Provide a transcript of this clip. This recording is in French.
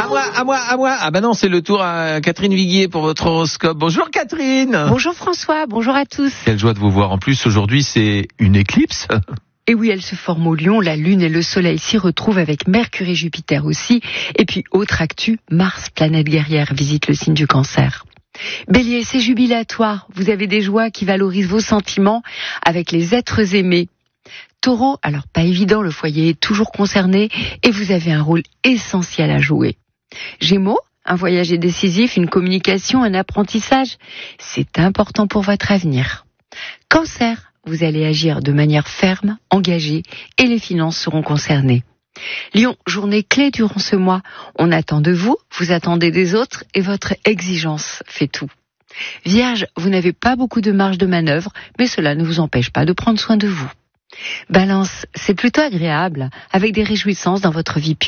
À moi. Ah bah non, c'est le tour à Catherine Viguier pour votre horoscope. Bonjour Catherine. Bonjour François, bonjour à tous. Quelle joie de vous voir. En plus, aujourd'hui, c'est une éclipse. Et oui, elle se forme au Lion, la Lune et le Soleil s'y retrouvent avec Mercure et Jupiter aussi. Et puis, autre actu, Mars, planète guerrière, visite le signe du Cancer. Bélier, c'est jubilatoire. Vous avez des joies qui valorisent vos sentiments avec les êtres aimés. Taureau, alors pas évident, le foyer est toujours concerné et vous avez un rôle essentiel à jouer. Gémeaux, un voyage est décisif, une communication, un apprentissage, c'est important pour votre avenir. Cancer, vous allez agir de manière ferme, engagée et les finances seront concernées. Lion, journée clé durant ce mois, on attend de vous, vous attendez des autres et votre exigence fait tout. Vierge, vous n'avez pas beaucoup de marge de manœuvre, mais cela ne vous empêche pas de prendre soin de vous. Balance, c'est plutôt agréable, avec des réjouissances dans votre vie